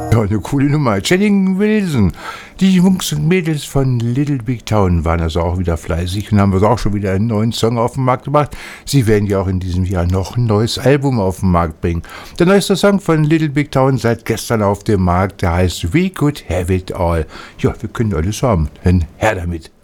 Ja, eine coole Nummer. Channing Wilson. Die Jungs und Mädels von Little Big Town waren also auch wieder fleißig und haben also auch schon wieder einen neuen Song auf den Markt gebracht. Sie werden ja auch in diesem Jahr noch ein neues Album auf den Markt bringen. Der neueste Song von Little Big Town seit gestern auf dem Markt, der heißt We Could Have It All. Ja, wir können alles haben. Dann her damit.